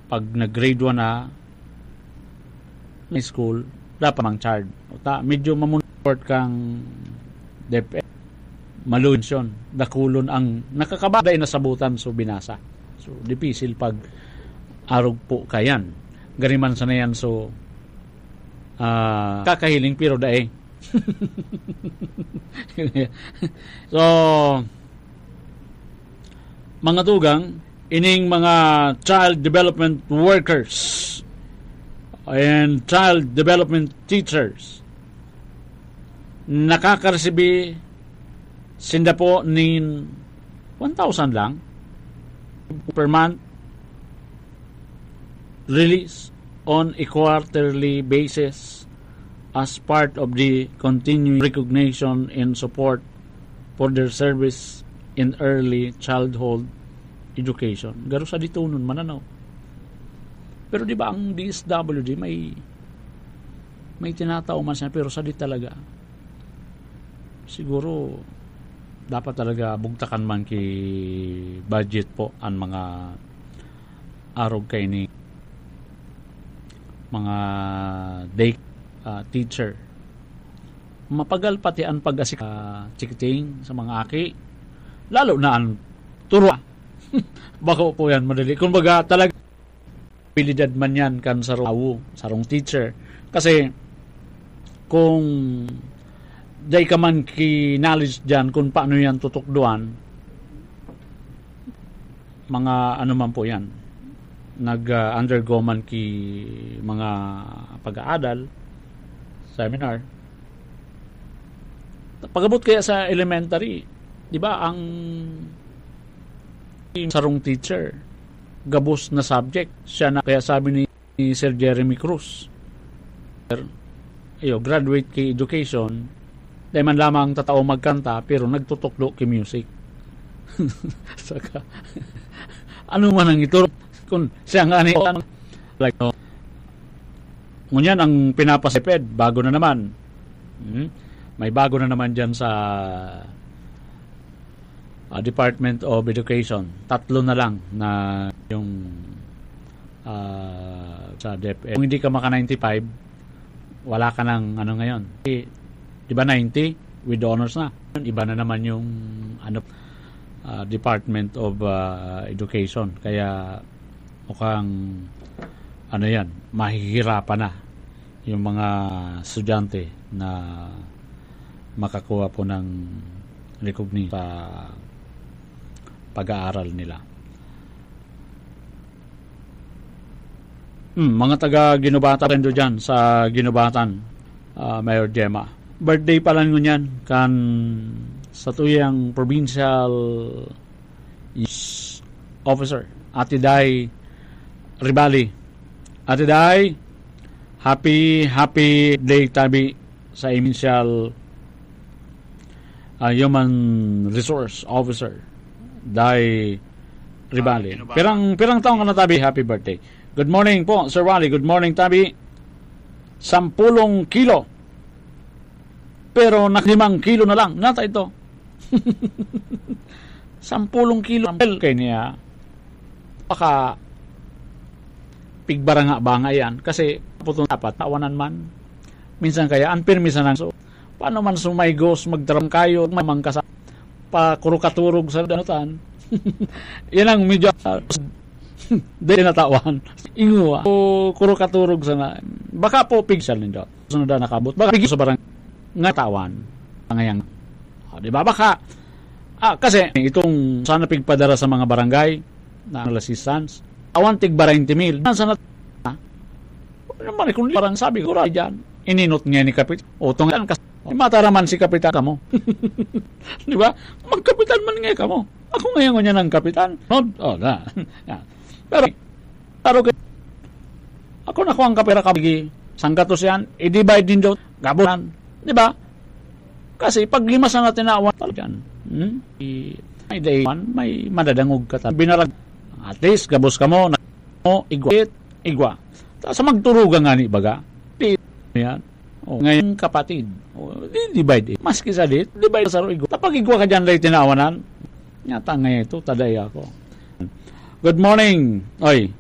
pag nag-grade 1 na high school, dapat mang child. Medyo mamuniport kang DepEd. Malunsyon. Dakulon ang nakakabaday na sabutan so binasa. So, dipisil pag arog po kayan. Ganiman sa na yan so kakahiling pero dae. So, mga tugang, ining mga child development workers and child development teachers nakakaresibi sinda po nin 1,000 lang per month release on a quarterly basis as part of the continuing recognition and support for their service in early childhood education. Garo sa dito nun mananaw. Pero di ba ang DSWD may tinatao man siya pero sa di talaga. Siguro dapat talaga bugtakan man ki budget po ang mga arog kay ni mga day teacher. Mapagal pati ang pag-asik chikiting sa mga aki. Lalo na ang turo. Bako po yan madali. Kung baga talaga abilidad man yan kan sarong teacher. Kasi kung day ka man ki-knowledge dyan kung paano yan tutukduan, mga ano man po yan, nag-undergo man ki mga pag-aadal, seminar. Pagabot kaya sa elementary, di ba ang sarong teacher, gabos na subject, siya na kaya sabi ni Sir Jeremy Cruz, graduate kay education, dahil man lamang tatao magkanta pero nagtutuklo kay music. Saka ano man ang ito kung siya nga ni like ngunyan ang pinapasiped bago na naman. May bago na naman dyan sa Department of Education. 3 na lang na yung sa DepEd. Kung hindi ka maka 95 wala ka ng ano ngayon. Diba 90 with honors na. Iba na naman yung Department of Education. Kaya mukhang yan, mahihirapan na yung mga estudyante na makakuha po ng recognition sa pag-aaral nila. Mga taga Ginubatan rin dyan sa Ginubatan, Mayor Gemma. Birthday pa lang ngunyan kan sa tuyang provincial officer Ate Day Ribali. Ate Day, happy day tabi sa provincial human resource officer Day Ribali. Pirang taong ka na tabi, happy birthday. Good morning po Sir Wally, good morning tabi. 10 kilo pero 5 kilo na lang. Nata ito. 10 kilo. Kaya niya, baka pigbara nga ba nga yan? Kasi putong dapat, tawanan man. Minsan kaya, unpermisan lang. So, paano man sumaygos, magdaram kayo, mamang ka sa pakurukaturog sa danutan. Yan ang medyo dahil natawan. Inguwa. O kurukaturog sa na. Baka po pigsal ninyo. Sunod na nakabot. Baka pigil sa barang nga tawan ngayang di ba baka kasi itong sana pigpadara sa mga barangay na assistance awan tig 20,000 sana naman kung parang sabi ko diyan ininot niya ni kapitan tungan kasi mataraman si kapitan kamo. Di ba magkapitan man nga kamo ako ngayon niya ng kapitan pero ako na ko ang kapera kabigi sanggatos yan i-divide din daw gabulan. Di ba? Kasi pag 5 sa natin na talagan, may day one, may madadangog ka. Binarag, at least, gabos ka mo, igwa. Sa magturuga nga ni baga, yan. Ngayon kapatid, divide it. Maski sa dit, divide sa igwa. Tapag igwa ka dyan lay tinawanan, yata ngayon ito, taday ako. Good morning. Oy,